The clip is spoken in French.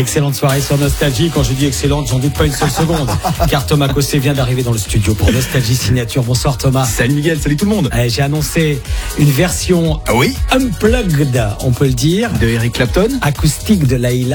Excellente soirée sur Nostalgie. Quand je dis excellente, j'en doute pas une seule seconde. Car Thomas Cossé vient d'arriver dans le studio pour Nostalgie Signature. Bonsoir Thomas. Salut Miguel, salut tout le monde. J'ai annoncé une version Ah oui, unplugged, on peut le dire, de Eric Clapton. acoustique de Layla.